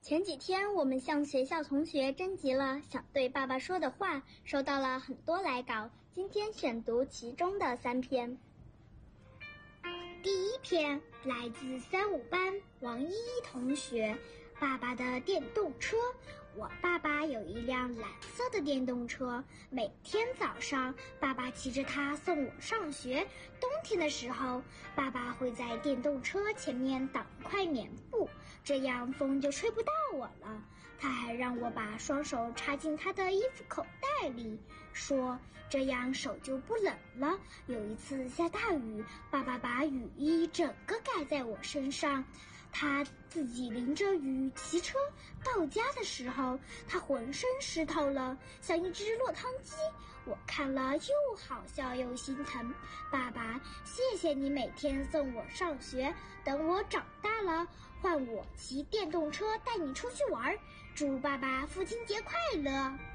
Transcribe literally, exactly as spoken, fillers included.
前几天我们向学校同学征集了想对爸爸说的话，收到了很多来稿，今天选读其中的三篇。第一篇来自三五班王依依同学，爸爸的电动车。我爸爸有一辆蓝色的电动车，每天早上爸爸骑着它送我上学。冬天的时候，爸爸会在电动车前面挡块棉布，这样风就吹不到我了。他还让我把双手插进他的衣服口袋里，说这样手就不冷了。有一次下大雨，爸爸把雨衣整个盖在我身上，他自己淋着雨骑车到家的时候，他浑身湿透了，像一只落汤鸡。我看了又好笑又心疼。爸爸，谢谢你每天送我上学，等我长大了，换我骑电动车带你出去玩。祝爸爸父亲节快乐！